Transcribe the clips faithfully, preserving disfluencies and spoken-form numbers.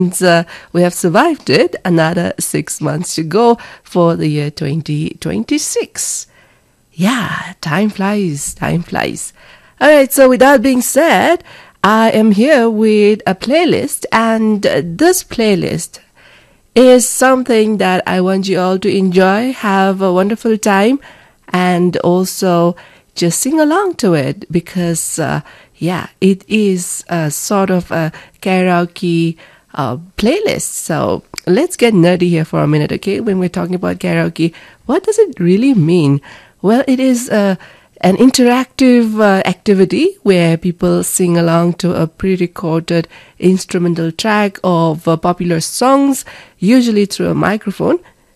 Uh, we have survived it. Another six months to go for the year twenty twenty-six. Yeah, time flies, time flies. All right, so with that being said, I am here with a playlist, and this playlist is something that I want you all to enjoy, have a wonderful time, and also just sing along to it because, uh, yeah, it is a sort of a karaoke uh, playlist. So let's get nerdy here for a minute, okay? When we're talking about karaoke, what does it really mean? Well, it is uh, an interactive uh, activity where people sing along to a pre-recorded instrumental track of uh, popular songs, usually through a microphone.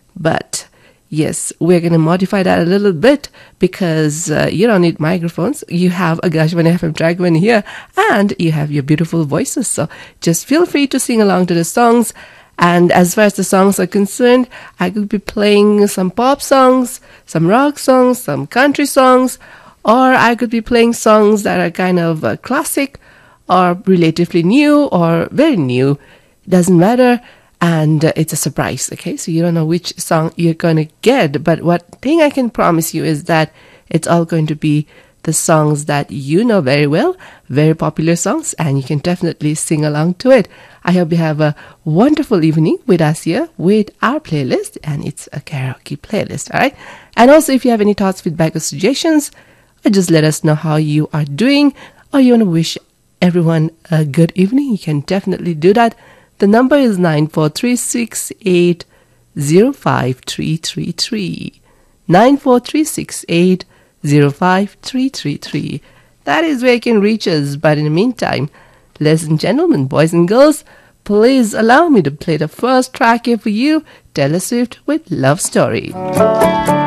But yes, we're going to modify that a little bit because uh, you don't need microphones. You have a Gashvan F M track when here, and you have your beautiful voices. So just feel free to sing along to the songs. And as far as the songs are concerned, I could be playing some pop songs, some rock songs, some country songs, or I could be playing songs that are kind of uh, classic or relatively new or very new. Doesn't matter. And uh, it's a surprise, okay? So you don't know which song you're going to get. But what thing I can promise you is that it's all going to be the songs that you know very well, very popular songs, and you can definitely sing along to it. I hope you have a wonderful evening with us here with our playlist, and it's a karaoke playlist, all right? And also, if you have any thoughts, feedback, or suggestions, or just let us know how you are doing, or you want to wish everyone a good evening, you can definitely do that. The number is nine four three six eight zero five three three three. nine four three six eight zero five three three three. That is where you can reach us. But in the meantime, ladies and gentlemen, boys and girls, please allow me to play the first track here for you, Taylor Swift with Love Story.